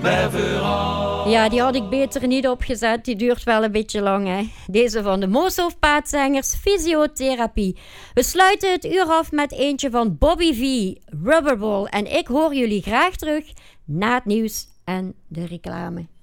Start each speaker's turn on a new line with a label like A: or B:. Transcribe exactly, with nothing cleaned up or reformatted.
A: Ja, die had ik beter niet opgezet. Die duurt wel een beetje lang, hè. Deze van de Mooshoofdpaatzangers, Fysiotherapie. We sluiten het uur af met eentje van Bobby V, Rubberball. En ik hoor jullie graag terug na het nieuws en de reclame.